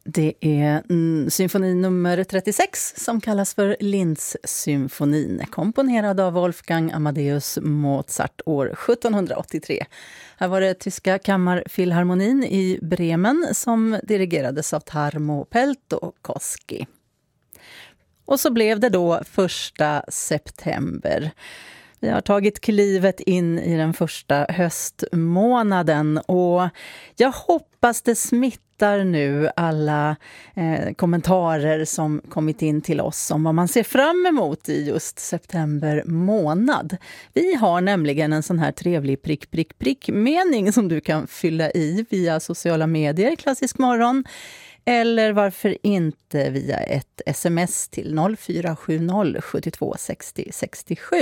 Det är symfoni nummer 36 som kallas för Linz-symfonin, komponerad av Wolfgang Amadeus Mozart år 1783. Här var det tyska kammarfilharmonin i Bremen som dirigerades av Tarmo Peltokoski. Och så blev det då 1 september. Vi har tagit klivet in i den första höstmånaden och jag hoppas det smittar nu alla kommentarer som kommit in till oss om vad man ser fram emot i just september månad. Vi har nämligen en sån här trevlig prick-mening som du kan fylla i via sociala medier, Klassisk morgon. Eller varför inte via ett sms till 0470 72 60 67.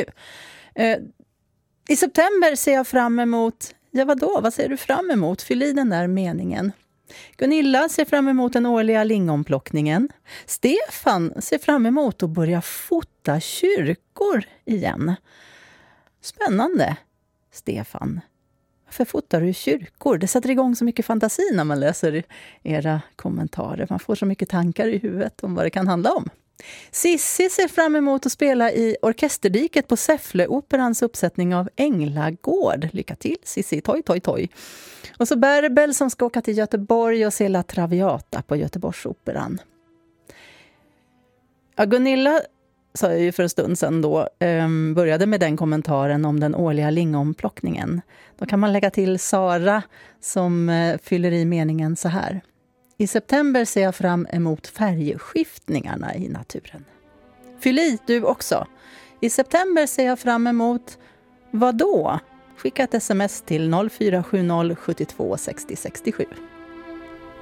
I september ser jag fram emot, ja vadå, vad ser du fram emot? Fyll i den där meningen. Gunilla ser fram emot den årliga lingonplockningen. Stefan ser fram emot att börja fota kyrkor igen. Spännande, Stefan. Varför fotar du kyrkor? Det sätter igång så mycket fantasi när man läser era kommentarer. Man får så mycket tankar i huvudet om vad det kan handla om. Sissi ser fram emot att spela i Orkesterdiket på Säffle-operans uppsättning av Änglagård. Lycka till Sissi, toj. Och så Bärbel som ska åka till Göteborg och se La Traviata på Göteborgsoperan. Ja, Gunilla sa jag ju för en stund sedan då, började med den kommentaren om den årliga lingonplockningen. Då kan man lägga till Sara som fyller i meningen så här. I september ser jag fram emot färgskiftningarna i naturen. Fyll i du också. I september ser jag fram emot vad då? Skicka ett sms till 0470 72 60 67.